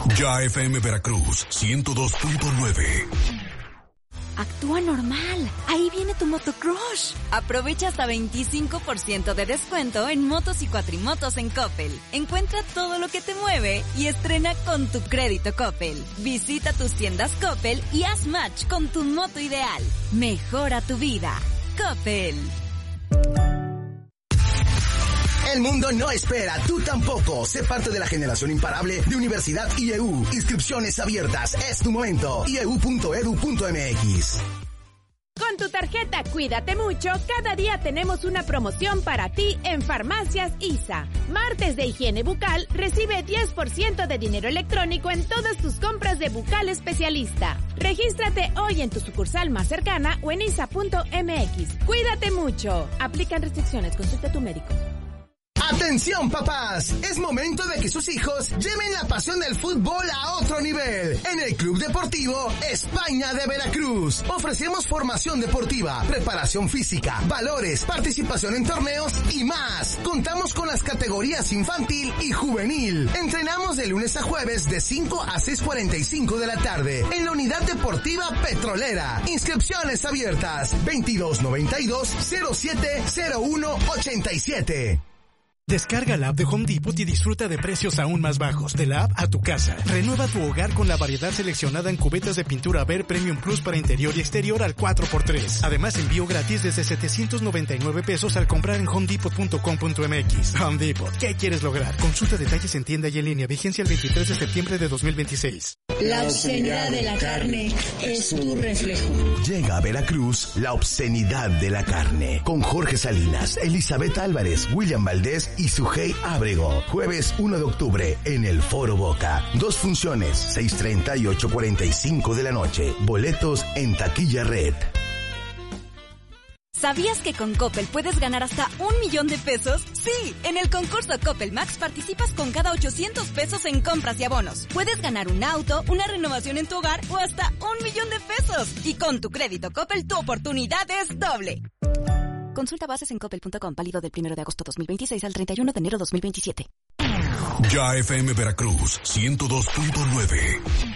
Ya FM Veracruz 102.9. Actúa normal. Ahí viene tu motocrush. Aprovecha hasta 25% de descuento en motos y cuatrimotos en Coppel. Encuentra todo lo que te mueve y estrena con tu crédito Coppel. Visita tus tiendas Coppel y haz match con tu moto ideal. Mejora tu vida. Coppel. El mundo no espera, tú tampoco. Sé parte de la generación imparable de Universidad IEU. Inscripciones abiertas, es tu momento. ieu.edu.mx. Con tu tarjeta Cuídate Mucho, cada día tenemos una promoción para ti en Farmacias ISA. Martes de higiene bucal, recibe 10% de dinero electrónico en todas tus compras de bucal especialista. Regístrate hoy en tu sucursal más cercana o en isa.mx. Cuídate mucho. Aplican restricciones, consulta a tu médico. ¡Atención, papás! Es momento de que sus hijos lleven la pasión del fútbol a otro nivel. En el Club Deportivo España de Veracruz ofrecemos formación deportiva, preparación física, valores, participación en torneos y más. Contamos con las categorías infantil y juvenil. Entrenamos de lunes a jueves de 5 a 6:45 de la tarde en la Unidad Deportiva Petrolera. Inscripciones abiertas 2292-070187. Descarga la app de Home Depot y disfruta de precios aún más bajos. De la app a tu casa. Renueva tu hogar con la variedad seleccionada en cubetas de pintura Ver Premium Plus para interior y exterior al 4x3. Además, envío gratis desde 799 pesos al comprar en homedepot.com.mx. Home Depot. ¿Qué quieres lograr? Consulta detalles en tienda y en línea. Vigencia el 23 de septiembre de 2026. La obscenidad de la carne es tu reflejo. Llega a Veracruz la obscenidad de la carne. Con Jorge Salinas, Elizabeth Álvarez, William Valdés y Sujei Ábrego. Jueves 1 de octubre en el Foro Boca. 2 funciones, 6:30 y 8:45 de la noche. Boletos en Taquilla Red. ¿Sabías que con Coppel puedes ganar hasta 1,000,000 de pesos? Sí, en el concurso Coppel Max participas con cada 800 pesos en compras y abonos. Puedes ganar un auto, una renovación en tu hogar o hasta 1,000,000 de pesos. Y con tu crédito Coppel, tu oportunidad es doble. Consulta bases en coppel.com, válido del 1 de agosto 2026 al 31 de enero 2027. Ya FM Veracruz 102.9.